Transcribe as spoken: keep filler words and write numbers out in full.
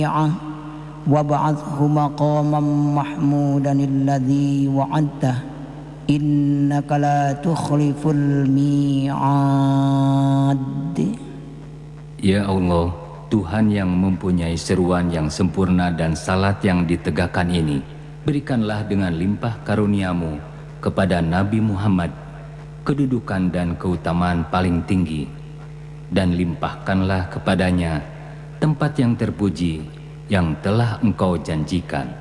wab'athhu maqaman mahmudan alladhi wa'adtah innaka la tukhliful mi'ad. Ya Allah, Tuhan yang mempunyai seruan yang sempurna dan salat yang ditegakkan ini, berikanlah dengan limpah karuniamu kepada Nabi Muhammad kedudukan dan keutamaan paling tinggi, dan limpahkanlah kepadanya tempat yang terpuji yang telah Engkau janjikan.